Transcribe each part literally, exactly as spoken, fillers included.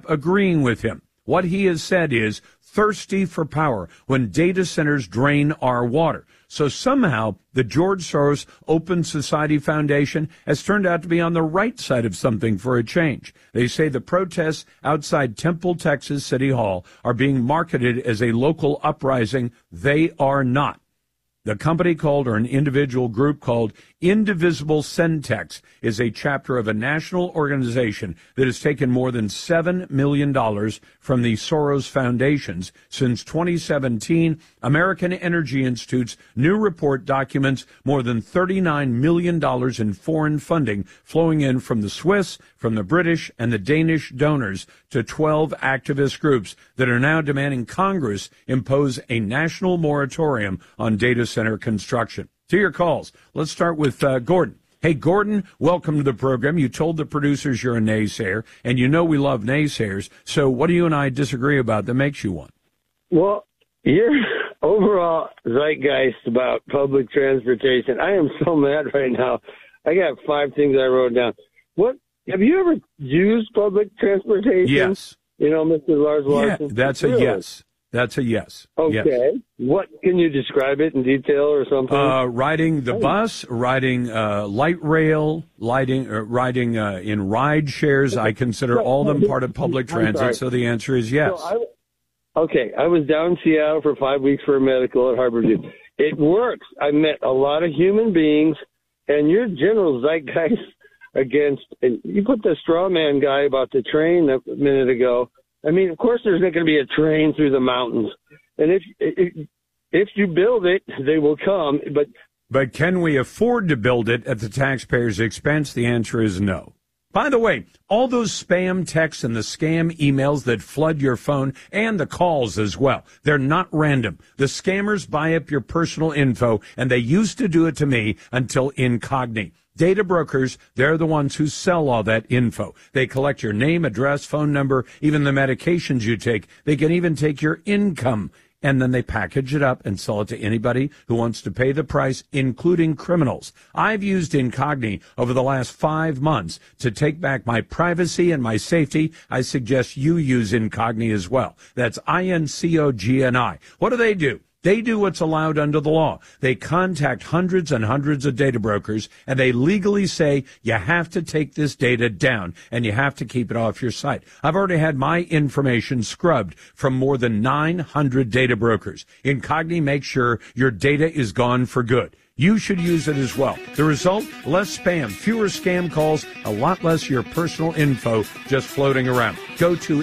agreeing with him. What he has said is thirsty for power when data centers drain our water. So somehow the George Soros Open Society Foundation has turned out to be on the right side of something for a change. They say the protests outside Temple, Texas City Hall are being marketed as a local uprising. They are not. The company called, or an individual group called Indivisible Centex, is a chapter of a national organization that has taken more than seven million dollars from the Soros Foundations. Since twenty seventeen, American Energy Institute's new report documents more than thirty-nine million dollars in foreign funding flowing in from the Swiss, from the British, and the Danish donors to twelve activist groups that are now demanding Congress impose a national moratorium on data center construction. To your calls. Let's start with uh, Gordon. Hey, Gordon, welcome to the program. You told the producers you're a naysayer, and you know we love naysayers. So what do you and I disagree about that makes you one? Well, your overall zeitgeist about public transportation, I am so mad right now. I got five things I wrote down. What have you ever used public transportation? Yes. You know, Mister Lars Larson? Yeah, that's a really? yes. That's a yes. Okay. Yes. What can you describe it in detail or something? Uh, riding the oh. bus, riding uh, light rail, riding, uh, riding uh, in ride shares. I consider all them part of public transit. So the answer is yes. So I, okay. I was down in Seattle for five weeks for a medical at Harborview. It works. I met a lot of human beings, and your general zeitgeist against, and you put the straw man guy about the train a minute ago. I mean, of course, there's not going to be a train through the mountains, and if, if if you build it, they will come. But but can we afford to build it at the taxpayers' expense? The answer is no. By the way, all those spam texts and the scam emails that flood your phone and the calls as well, they're not random. The scammers buy up your personal info, and they used to do it to me until Incogni. Data brokers, they're the ones who sell all that info. They collect your name, address, phone number, even the medications you take. They can even take your income, and then they package it up and sell it to anybody who wants to pay the price, including criminals. I've used Incogni over the last five months to take back my privacy and my safety. I suggest you use Incogni as well. That's I N C O G N I. What do they do? They do what's allowed under the law. They contact hundreds and hundreds of data brokers, and they legally say you have to take this data down and you have to keep it off your site. I've already had my information scrubbed from more than nine hundred data brokers. Incogni makes sure your data is gone for good. You should use it as well. The result? Less spam, fewer scam calls, a lot less your personal info just floating around. Go to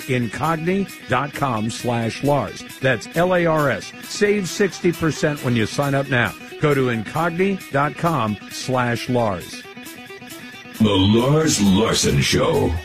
incogni.com slash Lars. That's L A R S. Save sixty percent when you sign up now. Go to incogni.com slash Lars. The Lars Larson Show.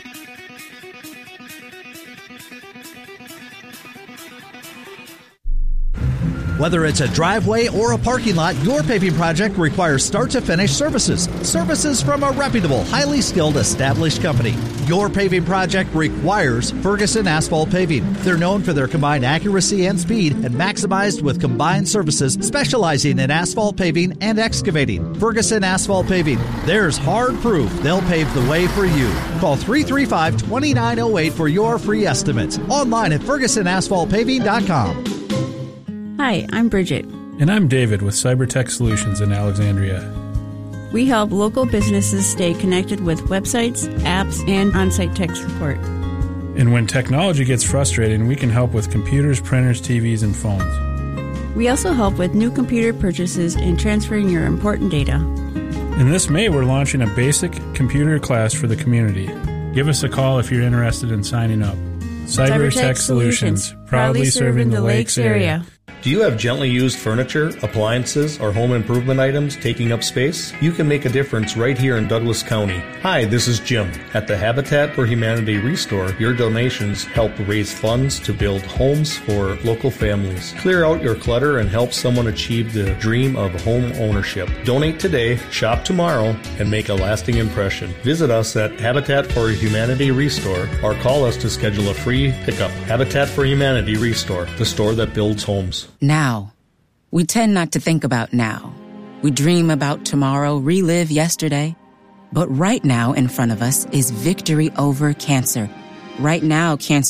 Whether it's a driveway or a parking lot, your paving project requires start-to-finish services. Services from a reputable, highly skilled, established company. Your paving project requires Ferguson Asphalt Paving. They're known for their combined accuracy and speed and maximized with combined services specializing in asphalt paving and excavating. Ferguson Asphalt Paving. There's hard proof they'll pave the way for you. Call three three five, two nine zero eight for your free estimates. Online at ferguson asphalt paving dot com. Hi, I'm Bridget. And I'm David with Cybertech Solutions in Alexandria. We help local businesses stay connected with websites, apps, and on-site tech support. And when technology gets frustrating, we can help with computers, printers, T Vs, and phones. We also help with new computer purchases and transferring your important data. And this May, we're launching a basic computer class for the community. Give us a call if you're interested in signing up. Cybertech, Cybertech Solutions, Solutions, proudly serving the Lakes area. Do you have gently used furniture, appliances, or home improvement items taking up space? You can make a difference right here in Douglas County. Hi, this is Jim. At the Habitat for Humanity Restore, your donations help raise funds to build homes for local families. Clear out your clutter and help someone achieve the dream of home ownership. Donate today, shop tomorrow, and make a lasting impression. Visit us at Habitat for Humanity Restore or call us to schedule a free pickup. Habitat for Humanity Restore, the store that builds homes. Now. We tend not to think about now. We dream about tomorrow, relive yesterday. But right now in front of us is victory over cancer. Right now, cancer